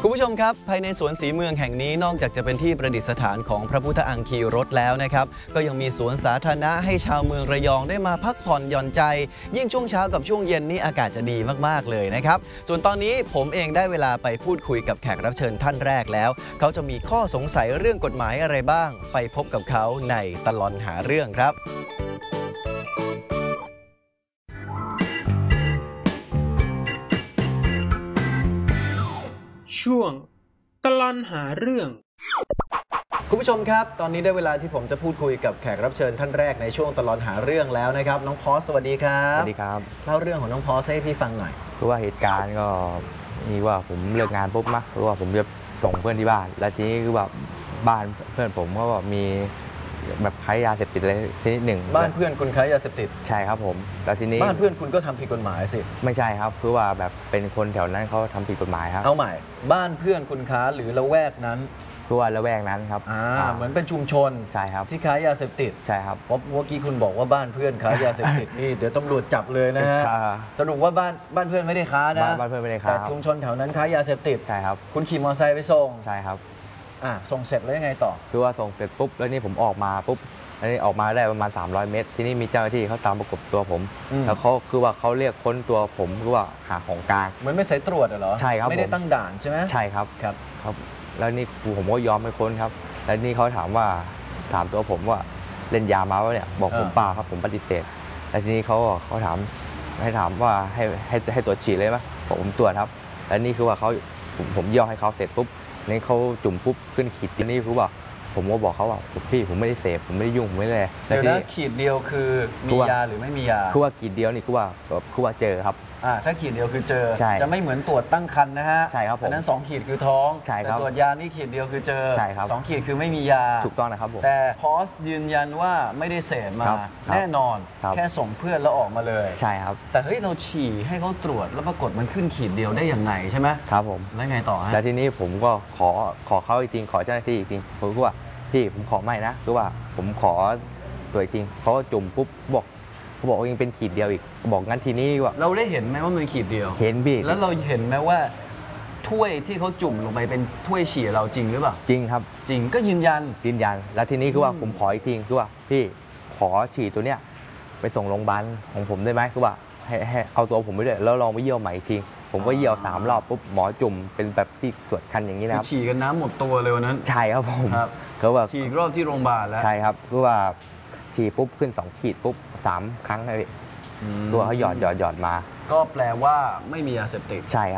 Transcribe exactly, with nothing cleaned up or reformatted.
คุณผู้ชมครับภายในสวนศรีเมืองแห่งนี้นอกจากจะเป็นที่ประดิษฐานของพระพุทธอังคีรถแล้วนะครับก็ยังมีสวนสาธารณะให้ชาวเมืองระยองได้มาพักผ่อนหย่อนใจยิ่งช่วงเช้ากับช่วงเย็นนี่อากาศจะดีมากๆเลยนะครับส่วนตอนนี้ผมเองได้เวลาไปพูดคุยกับแขกรับเชิญท่านแรกแล้วเขาจะมีข้อสงสัยเรื่องกฎหมายอะไรบ้างไปพบกับเขาในตลอดหาเรื่องครับช่วงตลอดหาเรื่องคุณผู้ชมครับตอนนี้ได้เวลาที่ผมจะพูดคุยกับแขกรับเชิญท่านแรกในช่วงตลอดหาเรื่องแล้วนะครับน้องพอสสวัสดีครับสวัสดีครับเล่าเรื่องของน้องพอสให้พี่ฟังหน่อยคือว่าเหตุการณ์ก็มีว่าผมเลิกงานปุ๊บนะคือว่าผมจะส่งเพื่อนที่บ้านแล้วทีนี้คือว่าบ้านเพื่อนผมก็มีแบบค้ายาเสพติดอะไรชนิดหนึ่งบ้านเพื่อนคุณค้ายาเสพติดใช่ครับผมแล้วทีนี้บ้านเพื่อนคุณก็ทำผิดกฎหมายสิไม่ใช่ครับคือว่าแบบเป็นคนแถวนั้นเขาทำผิดกฎหมายครับเอาใหม่บ้านเพื่อนคุณค้าหรือละแวกนั้นคือว่าละแวกนั้นครับอ่าเหมือนเป็นชุมชนใช่ครับที่ค้ายาเสพติดใช่ครับเพราะเมื่อกี้คุณบอกว่าบ้านเพื่อนค้ายาเสพติดนี่เดี๋ยวตำรวจจับเลยนะฮะสรุปว่าบ้านบ้านเพื่อนไม่ได้ค้านะบ้านเพื่อนไม่ได้ค้าแต่ชุมชนแถวนั้นค้ายาเสพติดใช่ครับคุณขี่มอเตอร์ไซค์ไปส่งใช่ครับอ่าส่งเสร็จแล้วยังไงต่อคือว่าส่งเสร็จปุ๊บแล้วนี่ผมออกมาปุ๊บแล้วนี่ออกมาได้ประมาณสามร้อยเมตรที่นี่มีเจ้าหน้าที่เขาตามประกบตัวผมแล้วเขาคือว่าเขาเรียกค้นตัวผมคือว่าหาของกลางเหมือนไม่ใส่ตรวจเหรอใช่ครับไม่ได้ตั้งด่านใช่ไหมใช่ครับครับครับแล้วนี่ผมก็ยอมให้ค้นครับแล้วนี่เขาถามว่าถามตัวผมว่าเล่นยามาวะเนี่ยบอกผมเปล่าครับผมปฏิเสธแล้วทีนี้เขาเขาถามให้ถามว่าให้ให้ให้ตรวจฉี่เลยไหมบอกผมตรวจครับแล้วนี่คือว่าเขาผมผมย่อให้เขาเสร็จปุ๊บนี่เขาจุ่มปุ๊บขึ้นขีดนี่คือว่าผมก็บอกเขาว่าพี่ผมไม่ได้เสพผมไม่ได้ยุ่งผมไม่ได้เดี๋ยวนะขีดเดียวคือมียาหรือไม่มียาคือว่าขีดเดียวนี่คือว่าคือว่าเจอครับอ่าถ้าขีดเดียวคือเจอจะไม่เหมือนตรวจตั้งครรภ์นะฮะใช่ครับผมอันนั้นสองขีดคือท้องแต่ตรวจยานี่ขีดเดียวคือเจอใช่ครับสองขีดคือไม่มียาถูกต้องนะครับผมแต่พอสยืนยันว่าไม่ได้เสพมาแน่นอนแค่ส่งเพื่อนแล้วออกมาเลยใช่ครับแต่เฮ้ยเราฉี่ให้เขาตรวจแล้วปรากฏมันขึ้นขีดเดียวได้อย่างไรใช่ไหมครับผมแล้วไงต่อฮะแล้วทีนี้ผมก็ขอขอเขาอีกทีขอเจ้าหน้าที่อีกทีผมก็ว่าพี่ผมขอไม่นะคือว่าผมขอตัวอีกทีเขาจุ่มปุ๊บบอกเขาบอกว่ายังเป็นขีดเดียวอีกบอกงั้นทีนี้ว่าเราได้เห็นไหมว่ามันขีดเดียวเห็นพี่แล้วเราเห็นไหมว่าถ้วยที่เขาจุ่มลงไปเป็นถ้วยฉี่เราจริงหรือเปล่าจริงครับจริงก็ยืนยันยืนยันแล้วทีนี้คือว่าผมขออีกทีคือว่าพี่ขอฉี่ตัวเนี้ยไปส่งโรงพยาบาลของผมได้ไหมคือว่าให้ให้เอาตัวผมไปด้วยแล้วลองไปเยี่ยวใหม่อีกทีผมก็เยี่ยวสามรอบปุ๊บหมอจุ่มเป็นแบบที่ตรวจคันอย่างนี้นะครับฉี่กันน้ำหมดตัวเลยวันนั้นใช่ครับผมเขาแบบฉี่รอบที่โรงพยาบาลแล้วใช่ครับคือว่าฉี่ปุ๊บขึ้นสองขีดปุ๊บสามครั้งเลยตัวเขาหยอดหยอดหยอดมาก็แปลว่าไม่มียาเสพติดใช่